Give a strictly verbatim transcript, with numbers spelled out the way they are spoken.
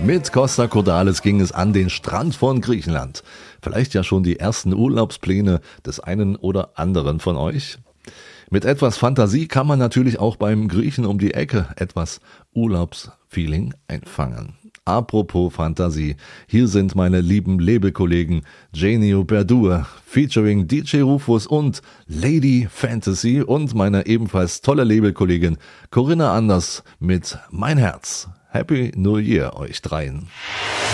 Mit Costa Cordalis ging es an den Strand von Griechenland. Vielleicht ja schon die ersten Urlaubspläne des einen oder anderen von euch. Mit etwas Fantasie kann man natürlich auch beim Griechen um die Ecke etwas Urlaubsfeeling einfangen. Apropos Fantasie, hier sind meine lieben Labelkollegen Genio Berdur featuring D J Rufus und Lady Fantasy und meine ebenfalls tolle Labelkollegin Corinna Anders mit Mein Herz. Happy New Year euch dreien.